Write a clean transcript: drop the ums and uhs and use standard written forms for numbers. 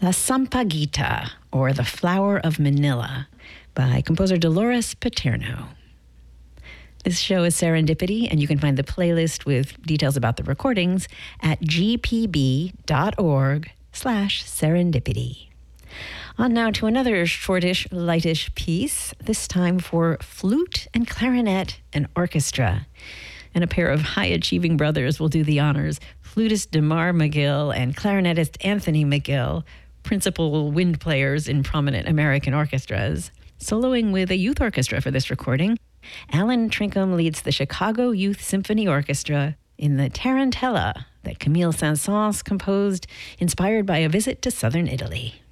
La Sampaguita, or The Flower of Manila, by composer Dolores Paterno. This show is Serendipity, and you can find the playlist with details about the recordings at gpb.org/serendipity. On now to another shortish, lightish piece, this time for flute and clarinet and orchestra. And a pair of high-achieving brothers will do the honors. Flutist DeMar McGill and clarinetist Anthony McGill, principal wind players in prominent American orchestras. Soloing with a youth orchestra for this recording, Alan Trinkum leads the Chicago Youth Symphony Orchestra in the Tarantella that Camille Saint-Saëns composed, inspired by a visit to southern Italy.